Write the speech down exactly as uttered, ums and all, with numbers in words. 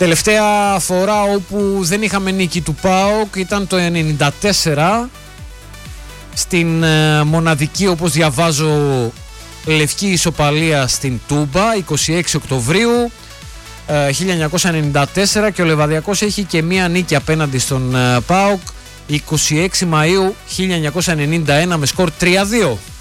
Τελευταία φορά όπου δεν είχαμε νίκη του ΠΑΟΚ ήταν το ενενήντα τέσσερα στην ε, μοναδική, όπως διαβάζω, λευκή ισοπαλία στην Τούμπα, είκοσι έξι Οκτωβρίου ε, χίλια εννιακόσια ενενήντα τέσσερα, και ο Λεβαδιακός έχει και μία νίκη απέναντι στον ε, ΠΑΟΚ είκοσι έξι Μαΐου χίλια εννιακόσια ενενήντα ένα με σκορ τρία δύο.